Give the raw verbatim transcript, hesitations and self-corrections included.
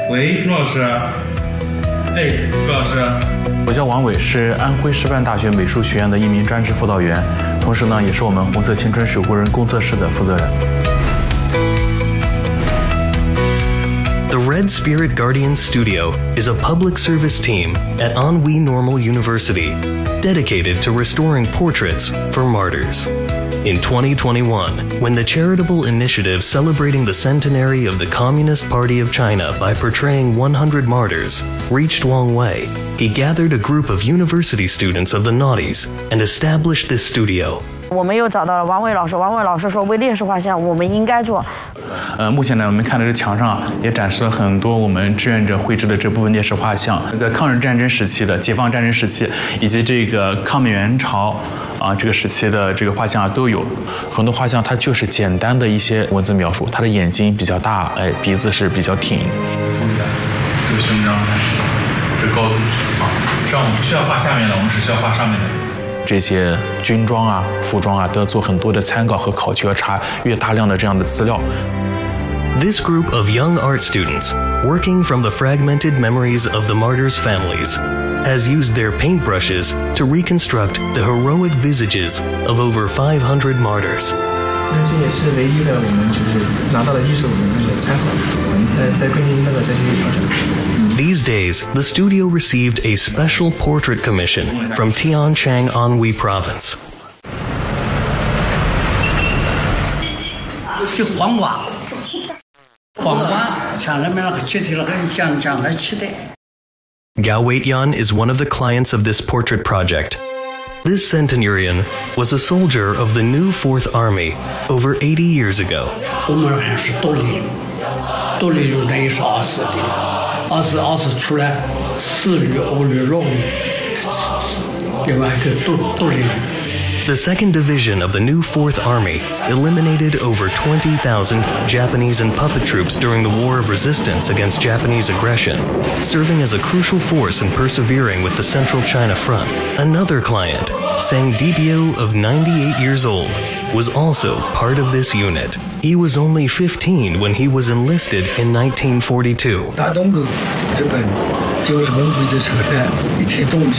喂，朱老师。哎，朱老师。 我叫王伟，是安徽师范大学美术学院的一名专职辅导员，同时呢，也是我们红色青春守护人工作室的负责人。 The Red Spirit Guardians Studio is a public service team at Anhui Normal University, dedicated to restoring portraits for martyrs. In twenty twenty-one, when the charitable initiative celebrating the centenary of the Communist Party of China by portraying one hundred martyrs reached Wang Wei, he gathered a group of university students of the Naughties and established this studio. 我们又找到了王伟老师，王伟老师说为烈士画像我们应该做。 呃，目前呢，我们看到这墙上也展示了很多我们志愿者绘制的这部分烈士画像，在抗日战争时期的、解放战争时期，以及这个抗美援朝啊这个时期的这个画像都有。很多画像它就是简单的一些文字描述，它的眼睛比较大，哎，鼻子是比较挺。 看一下这个胸章，这高度啊，这样我们不需要画下面的，我们只需要画上面的。 这些军装啊、服装啊，都要做很多的参考和考据，要查阅大量的这样的资料。 This group of young art students, working from the fragmented memories of the martyrs' families, has used their paintbrushes to reconstruct the heroic visages of over five hundred martyrs. 那这也是唯一的，我们就是拿到的一手的那个参考，我们呃再根据那个再去调整。 These days, the studio received a special portrait commission from Tianchang Anhui Province. 这黄瓜，黄瓜像那边那个切题了，跟讲讲来吃的。 Gao Weitian is one of the clients of this portrait project. This centenarian was a soldier of the new Fourth Army over eighty years ago. 我们好像是独立，独立就等于是二四的了，二四二四出来四旅、五旅、六旅，另外就独独立。 The second Division of the new Fourth Army eliminated over twenty thousand Japanese and puppet troops during the War of Resistance against Japanese aggression, serving as a crucial force in persevering with the Central China Front. Another client, Sang Dibyo of ninety-eight years old, was also part of this unit. He was only fifteen when he was enlisted in nineteen forty-two.